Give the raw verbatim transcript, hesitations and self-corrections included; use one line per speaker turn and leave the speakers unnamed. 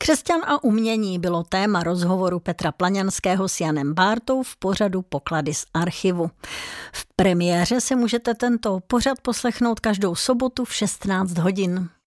Křesťan a umění bylo téma rozhovoru Petra Plaňanského s Janem Bártou v pořadu Poklady z archivu. V premiéře se můžete tento pořad poslechnout každou sobotu v šestnáct hodin.